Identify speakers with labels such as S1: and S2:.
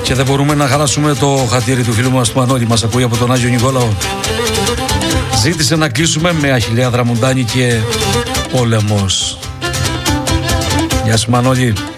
S1: Και δεν μπορούμε να χαλάσουμε το χατήρι του φίλου μας του Μανώλη. Μας ακούει από τον Άγιο Νικόλαο. Ζήτησε να κλείσουμε με Αχιλλέα Δραμουντάνη και Πόλεμος. Γεια σου Μανώλη.